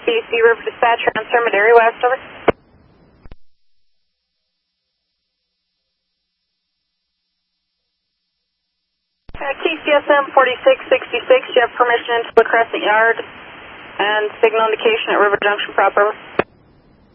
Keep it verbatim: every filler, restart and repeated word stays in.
B C River Dispatch, transfer Madera West, over. Uh, T C S M forty-six sixty-six, you have permission into the Crescent Yard and signal indication at River Junction proper.